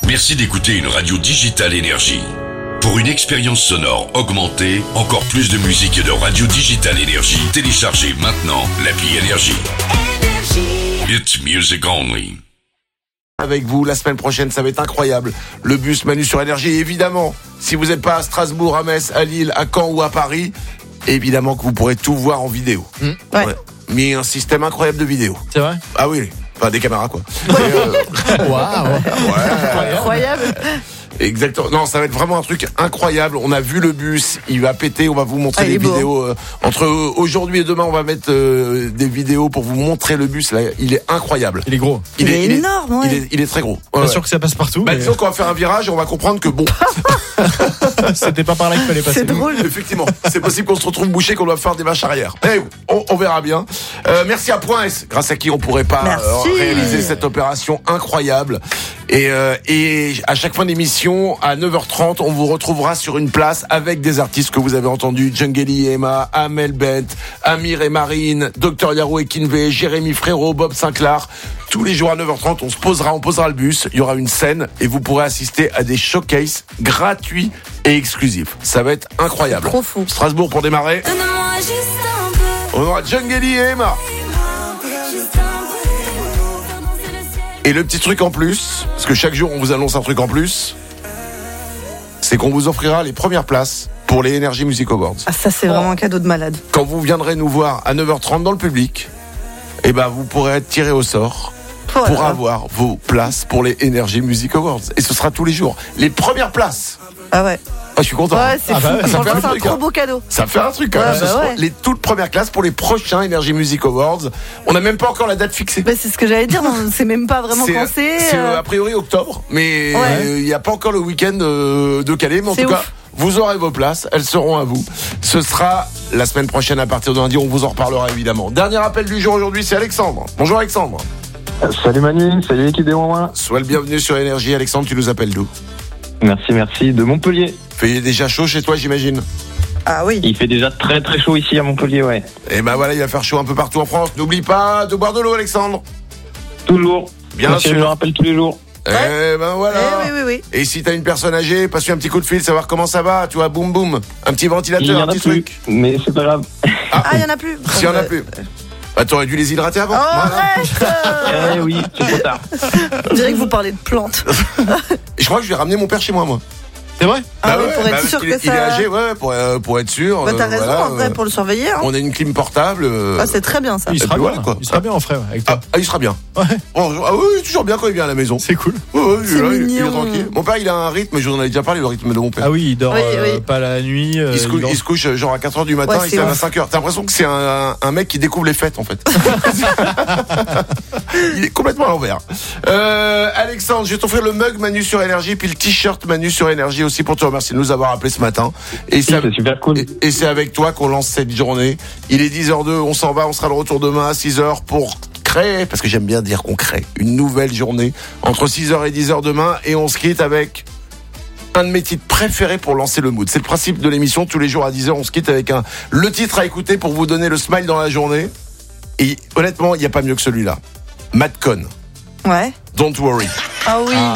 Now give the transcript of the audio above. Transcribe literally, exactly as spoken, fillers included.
Merci d'écouter une radio digitale Énergie. Pour une expérience sonore augmentée, encore plus de musique et de radio digitale Énergie, téléchargez maintenant l'appli Énergie. It's music only. Avec vous, la semaine prochaine, ça va être incroyable. Le bus Manu sur Énergie, et évidemment, si vous n'êtes pas à Strasbourg, à Metz, à Lille, à Caen ou à Paris, évidemment que vous pourrez tout voir en vidéo. Mmh. Ouais. ouais. Mais un système incroyable de vidéo. C'est vrai ? Ah oui, enfin des caméras quoi. Waouh euh... wow. Ouais. Incroyable. Exactement. Non, ça va être vraiment un truc incroyable. On a vu le bus, il va péter. On va vous montrer ah, des vidéos. Euh, entre aujourd'hui et demain, on va mettre euh, des vidéos pour vous montrer le bus. Là, il est incroyable. Il est gros. Il, il est, est énorme. Il est, ouais. il, est, il est très gros. Pas ouais, sûr ouais. que ça passe partout. Bah, mais... disons qu'on va faire un virage et on va comprendre que bon. C'était pas par là qu'il fallait passer. C'est drôle. Effectivement, c'est possible qu'on se retrouve bouché, qu'on doit faire des marches arrière. Mais on, on verra bien. Euh, merci à Point S, grâce à qui on pourrait pas euh, réaliser cette opération incroyable. Et, euh, et à chaque fin d'émission, à neuf heures trente, on vous retrouvera sur une place avec des artistes que vous avez entendus. Djungeli et Emma, Amel Bent, Amir et Marine, Docteur Yaro et Kinvey, Jérémy Frérot, Bob Sinclair. Tous les jours à neuf heures trente, on se posera, on posera le bus. Il y aura une scène et vous pourrez assister à des showcases gratuits et exclusifs. Ça va être incroyable. Trop fou. Strasbourg pour démarrer. Donne-moi juste un peu. On aura Djungeli et Emma. Et le petit truc en plus, parce que chaque jour on vous annonce un truc en plus, c'est qu'on vous offrira les premières places pour les Energy Music Awards. Ah, ça c'est vraiment un cadeau de malade. Quand vous viendrez nous voir à neuf heures trente dans le public, eh ben vous pourrez être tiré au sort voilà. pour avoir vos places pour les Energy Music Awards. Et ce sera tous les jours. Les premières places. Ah ouais. Ah, je suis content. Ouais, c'est ah fou. bah ouais, ça fait un c'est un truc, trop hein. beau cadeau. Ça fait un truc quand ouais, même. Bah Ce seront ouais. les toutes premières classes pour les prochains Energy Music Awards. On n'a même pas encore la date fixée. Bah, c'est ce que j'allais dire. On sait même pas vraiment quand c'est. C'est euh... a priori octobre, mais il ouais. n'y euh, a pas encore le week-end euh, de Calais. Mais en c'est tout ouf. cas, vous aurez vos places. Elles seront à vous. Ce sera la semaine prochaine à partir de lundi. On vous en reparlera évidemment. Dernier appel du jour aujourd'hui, c'est Alexandre. Bonjour Alexandre. Salut Manu, salut l'équipe des Ouin-Ouin. Sois le bienvenu sur Énergie. Alexandre, tu nous appelles d'où ? Merci, merci. De Montpellier. Fait déjà chaud chez toi, j'imagine. Ah oui. Il fait déjà très très chaud ici à Montpellier, ouais. Et ben voilà, il va faire chaud un peu partout en France. N'oublie pas de boire de l'eau, Alexandre. Toujours. Bien Merci, sûr. je le rappelle tous les jours. Eh ben voilà. Eh, oui, oui, oui. Et si t'as une personne âgée, passe-lui un petit coup de fil, savoir comment ça va. Tu vois, boum boum. Un petit Il y ventilateur, en un a petit plus, truc. mais c'est pas grave. Ah, il y en a plus. S'il y en a plus. Bah, t'aurais dû les hydrater avant. Oh, Voilà. arrête. Eh oui, c'est trop tard. On dirait que vous parlez de plantes. Et je crois que je vais ramener mon père chez moi, moi. C'est vrai ? Ah oui, ouais, pour être parce sûr qu'il que est- Il est ça- âgé, ouais, pour, euh, pour être sûr. Bah, t'as euh, raison, voilà, en vrai, euh, pour le surveiller. Hein. On a une clim portable. euh, Ah, c'est très bien ça. Il sera puis bien. voilà, quoi. Il sera bien en frère avec Ah, toi. ah, il sera bien. Ouais. Bon, ah oui, toujours bien quand il vient à la maison. C'est cool. Ouais, ouais, il, est C'est là, il- il est mignon. tranquille. Mon père, il a un rythme, je vous en avais déjà parlé, le rythme de mon père. Ah oui, il dort Oui, euh, oui. pas la nuit. euh, Il se, couche, dort- il se couche genre à quatre heures du matin, Ouais, il c'est se lève à ouf. cinq heures. T'as l'impression que c'est un, un mec qui découvre les fêtes en fait. Il est complètement à l'envers. Euh, Alexandre, je vais t'offrir le mug Manu sur Énergie, puis le t-shirt Manu sur Énergie aussi pour te remercier de nous avoir appelé ce matin. Et Si, c'est super cool. Et, et c'est avec toi qu'on lance cette journée. Il est dix heures deux, on s'en va, on sera de retour demain à six heures pour créer, parce que j'aime bien dire qu'on crée, une nouvelle journée entre six heures et dix heures demain, et on se quitte avec un de mes titres préférés pour lancer le mood. C'est le principe de l'émission, tous les jours à dix heures, on se quitte avec un le titre à écouter pour vous donner le smile dans la journée. Et honnêtement, il n'y a pas mieux que celui-là. Madcon, Ouais. Don't Worry. Ah oui.